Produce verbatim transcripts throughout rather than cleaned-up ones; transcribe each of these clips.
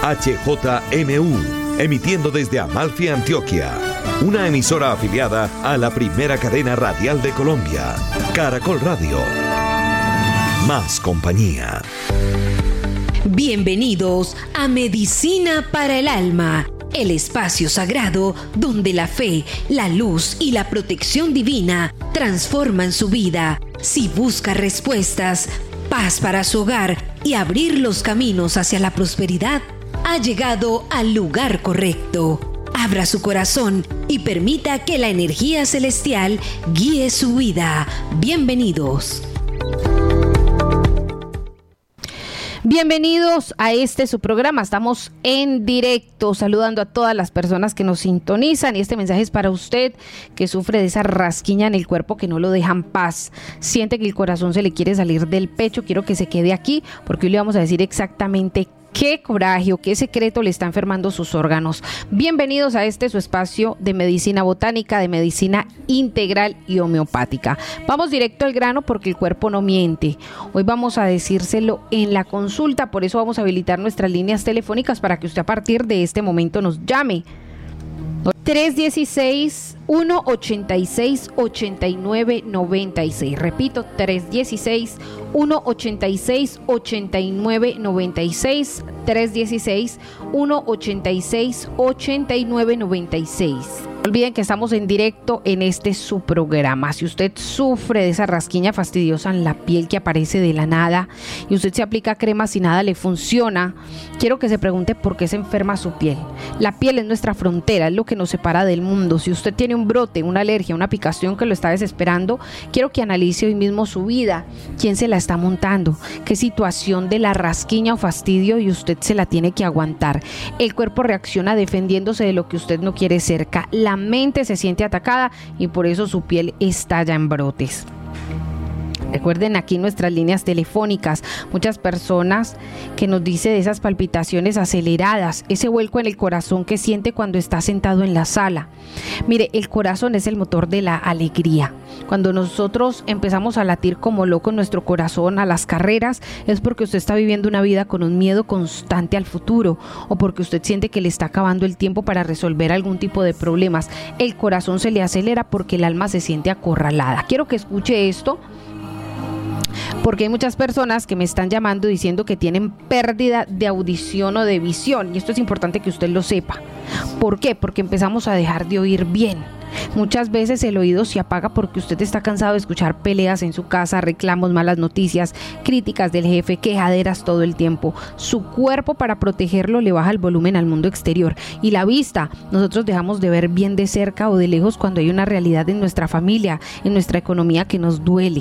H J M U, emitiendo desde Amalfi, Antioquia. Una emisora afiliada a la primera cadena radial de Colombia, Caracol Radio. Más compañía. Bienvenidos a Medicina para el Alma, el espacio sagrado donde la fe, la luz y la protección divina transforman su vida. Si busca respuestas, paz para su hogar y abrir los caminos hacia la prosperidad, ha llegado al lugar correcto. Abra su corazón y permita que la energía celestial guíe su vida. Bienvenidos. Bienvenidos a este su programa. Estamos en directo saludando a todas las personas que nos sintonizan, y este mensaje es para usted que sufre de esa rasquiña en el cuerpo que no lo deja en paz, siente que el corazón se le quiere salir del pecho. Quiero que se quede aquí porque hoy le vamos a decir exactamente qué coraje o qué secreto le está enfermando sus órganos. Bienvenidos a este su espacio de medicina botánica, de medicina integral y homeopática. Vamos directo al grano porque el cuerpo no miente. Hoy vamos a decírselo en la consulta, por eso vamos a habilitar nuestras líneas telefónicas para que usted a partir de este momento nos llame. tres uno seis, uno ocho seis, ocho nueve nueve seis. Repito, tres uno seis, uno ocho seis, ocho nueve nueve seis. tres uno seis, uno ocho seis, ocho nueve nueve seis. No olviden que estamos en directo en este su programa. Si usted sufre de esa rasquiña fastidiosa en la piel que aparece de la nada y usted se aplica cremas y nada le funciona, quiero que se pregunte por qué se enferma su piel. La piel es nuestra frontera, es lo que nos separa del mundo. Si usted tiene un brote, una alergia, una picación que lo está desesperando, quiero que analice hoy mismo su vida. ¿Quién se la está montando? ¿Qué situación de la rasquiña o fastidio y usted se la tiene que aguantar? El cuerpo reacciona defendiéndose de lo que usted no quiere cerca. La mente se siente atacada y por eso su piel estalla en brotes. Recuerden aquí nuestras líneas telefónicas, muchas personas que nos dicen de esas palpitaciones aceleradas, ese vuelco en el corazón que siente cuando está sentado en la sala. Mire, el corazón es el motor de la alegría. Cuando nosotros empezamos a latir como loco en nuestro corazón a las carreras, es porque usted está viviendo una vida con un miedo constante al futuro, o porque usted siente que le está acabando el tiempo para resolver algún tipo de problemas. El corazón se le acelera porque el alma se siente acorralada. Quiero que escuche esto, porque hay muchas personas que me están llamando diciendo que tienen pérdida de audición o de visión, y esto es importante que usted lo sepa. ¿Por qué? Porque empezamos a dejar de oír bien. Muchas veces el oído se apaga porque usted está cansado de escuchar peleas en su casa, reclamos, malas noticias, críticas del jefe, quejaderas todo el tiempo. Su cuerpo, para protegerlo, le baja el volumen al mundo exterior. Y la vista, nosotros dejamos de ver bien de cerca o de lejos cuando hay una realidad en nuestra familia, en nuestra economía que nos duele.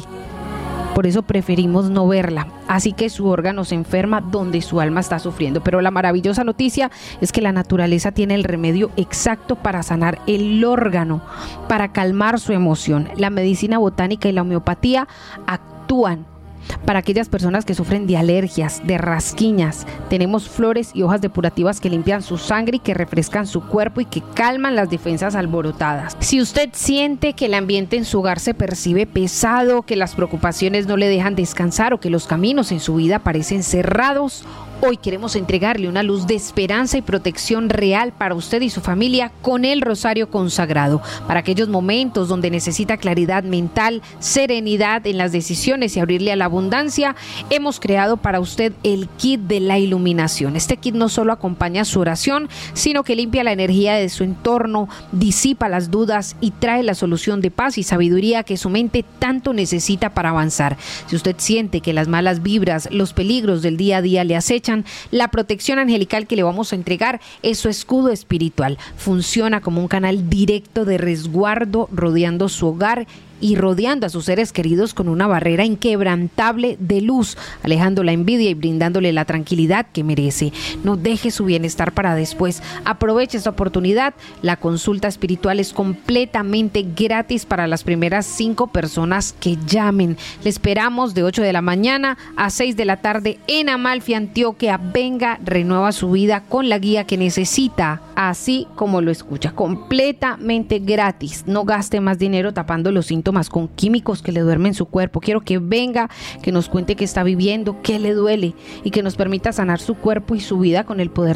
Por eso preferimos no verla. Así que su órgano se enferma donde su alma está sufriendo. Pero la maravillosa noticia es que la naturaleza tiene el remedio exacto para sanar el órgano, para calmar su emoción. La medicina botánica y la homeopatía actúan para aquellas personas que sufren de alergias, de rasquiñas. Tenemos flores y hojas depurativas que limpian su sangre y que refrescan su cuerpo y que calman las defensas alborotadas. Si usted siente que el ambiente en su hogar se percibe pesado, que las preocupaciones no le dejan descansar o que los caminos en su vida parecen cerrados, hoy queremos entregarle una luz de esperanza y protección real para usted y su familia con el rosario consagrado. Para aquellos momentos donde necesita claridad mental, serenidad en las decisiones y abrirle a la abundancia, hemos creado para usted el kit de la iluminación. Este kit no solo acompaña su oración, sino que limpia la energía de su entorno, disipa las dudas y trae la solución de paz y sabiduría que su mente tanto necesita para avanzar. Si usted siente que las malas vibras, los peligros del día a día le acechan, la protección angelical que le vamos a entregar es su escudo espiritual. Funciona como un canal directo de resguardo rodeando su hogar y rodeando a sus seres queridos con una barrera inquebrantable de luz, alejando la envidia y brindándole la tranquilidad que merece. No deje su bienestar para después. Aproveche esta oportunidad. La consulta espiritual es completamente gratis para las primeras cinco personas que llamen. Le esperamos de ocho de la mañana a seis de la tarde en Amalfi, Antioquia. Venga, renueva su vida con la guía que necesita, así como lo escucha, completamente gratis. No gaste más dinero tapando los síntomas con químicos que le duermen su cuerpo. Quiero que venga, que nos cuente qué está viviendo, qué le duele y que nos permita sanar su cuerpo y su vida con el poder